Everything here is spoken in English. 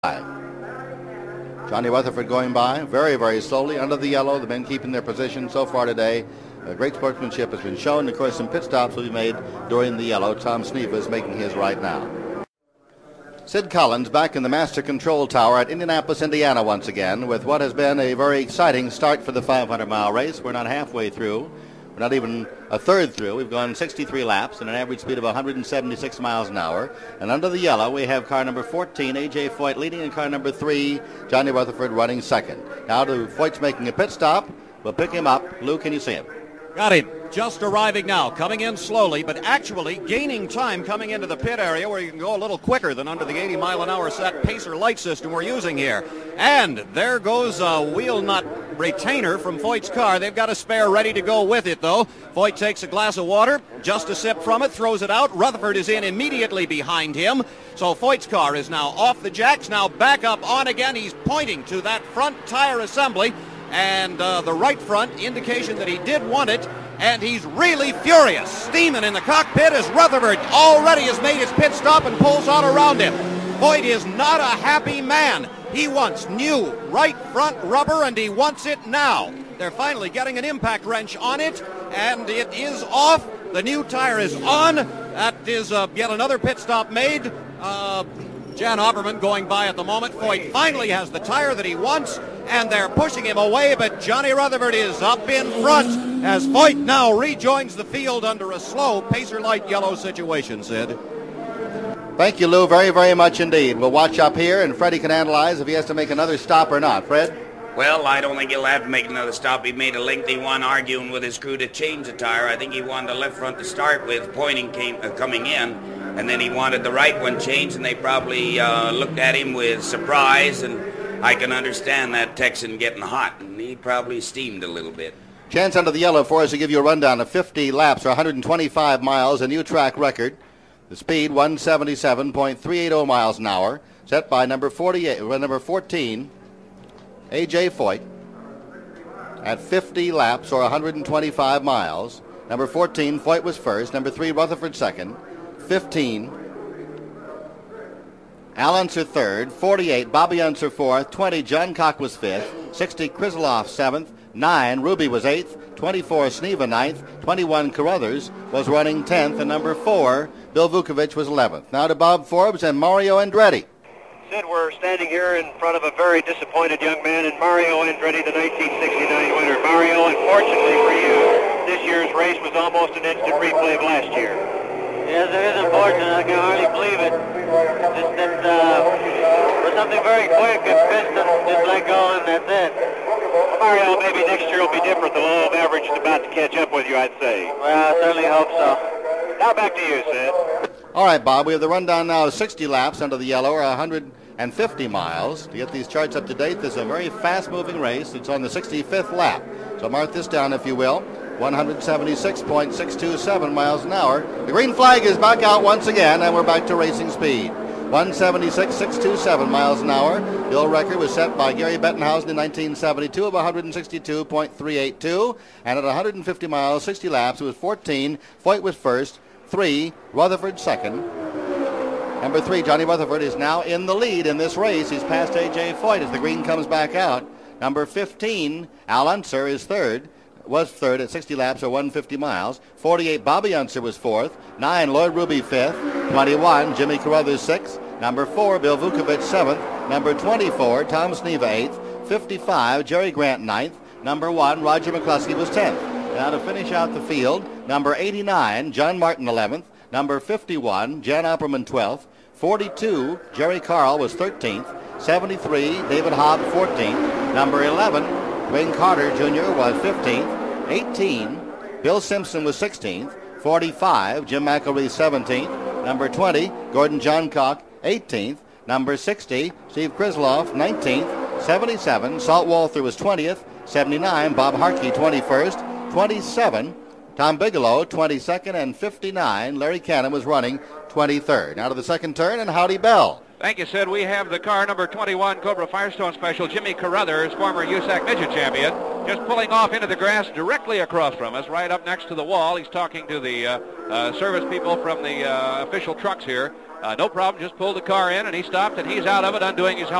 Johnny Rutherford going by very, very slowly under the yellow. The men keeping their position so far today. Great sportsmanship has been shown. Of course, some pit stops will be made during the yellow. Tom Sneva is making his right now. Sid Collins back in the master control tower at Indianapolis, Indiana once again with what has been a very exciting start for the 500-mile race. We're not halfway through. We're not even a third through. We've gone 63 laps at an average speed of 176 miles an hour. And under the yellow, we have car number 14, A.J. Foyt, leading, and car number 3, Johnny Rutherford, running second. Now Foyt's making a pit stop. We'll pick him up. Lou, can you see him? Got him. Just arriving now, coming in slowly, but actually gaining time coming into the pit area where you can go a little quicker than under the 80-mile-an-hour set pacer light system we're using here. And there goes a wheel nut retainer from Foyt's car. They've got a spare ready to go with it, though. Foyt takes a glass of water, just a sip from it, throws it out. Rutherford is in immediately behind him. So Foyt's car is now off the jacks, now back up on again. He's pointing to that front tire assembly and the right front, indication that he did want it. And he's really furious, steaming in the cockpit as Rutherford already has made his pit stop and pulls out around him. Foyt is not a happy man. He wants new right front rubber, and he wants it now. They're finally getting an impact wrench on it, and it is off. The new tire is on. That is yet another pit stop made. Jan Opperman going by at the moment. Foyt finally has the tire that he wants, and they're pushing him away, but Johnny Rutherford is up in front as Foyt now rejoins the field under a slow pacer light yellow situation, Sid. Thank you, Lou, very, very much indeed. We'll watch up here, and Freddie can analyze if he has to make another stop or not. Fred? Well, I don't think he'll have to make another stop. He made a lengthy one arguing with his crew to change the tire. I think he wanted the left front to start with, coming in, and then he wanted the right one changed, and they probably looked at him with surprise, and I can understand that Texan getting hot, and he probably steamed a little bit. Chance under the yellow for us to give you a rundown of 50 laps or 125 miles, a new track record. The speed, 177.380 miles an hour, set by number 14, A.J. Foyt, at 50 laps or 125 miles. Number 14, Foyt was first. Number 3, Rutherford second. 15, Al Unser third. 48, Bobby Unser fourth. 20, John Cock was fifth. 60, Krislov seventh. 9, Ruby was eighth. 24, Sneva ninth. 21, Carruthers was running 10th. And number 4, Bill Vukovich was 11th. Now to Bob Forbes and Mario Andretti. Sid, we're standing here in front of a very disappointed young man in Mario Andretti, the 1969 winner. Mario, unfortunately for you, this year's race was almost an instant replay of last year. Yes, it is unfortunate. I can hardly believe it. Just that for something very quick, and Piston just let go, and that's it. Mario, maybe next year will be different. The law of average is about to catch up with you, I'd say. Well, I certainly hope so. Now back to you, Sid. All right, Bob, we have the rundown now of 60 laps under the yellow, or 150 miles. To get these charts up to date, this is a very fast-moving race. It's on the 65th lap. So mark this down, if you will. 176.627 miles an hour. The green flag is back out once again, and we're back to racing speed. 176.627 miles an hour. The old record was set by Gary Bettenhausen in 1972 of 162.382. And at 150 miles, 60 laps, it was 14. Foyt was first. 3, Rutherford second. Number 3, Johnny Rutherford, is now in the lead in this race. He's passed A.J. Foyt as the green comes back out. Number 15, Al Unser, was third at 60 laps or 150 miles. 48, Bobby Unser was fourth. 9, Lloyd Ruby fifth. 21, Jimmy Carruthers sixth. Number 4, Bill Vukovich seventh. Number 24, Tom Sneva eighth. 55, Jerry Grant ninth. Number 1, Roger McCluskey was 10th. Now to finish out the field, number 89, John Martin 11th. Number 51, Jan Opperman 12th. 42, Jerry Carl was 13th. 73, David Hobb 14th. Number 11, Wayne Carter Jr. was 15th. 18, Bill Simpson was 16th. 45, Jim McElreath 17th. Number 20, Gordon Johncock 18th. Number 60, Steve Krislov 19th. 77, Salt Walther was 20th. 79, Bob Harkey 21st. 27, Tom Bigelow 22nd, and 59, Larry Cannon was running 23rd. Now to the second turn, and Howdy Bell. Thank you, Sid. We have the car number 21, Cobra Firestone Special, Jimmy Carruthers, former USAC midget champion, just pulling off into the grass directly across from us, right up next to the wall. He's talking to the service people from the official trucks here. No problem, just pulled the car in, and he stopped, and he's out of it, undoing his helmet.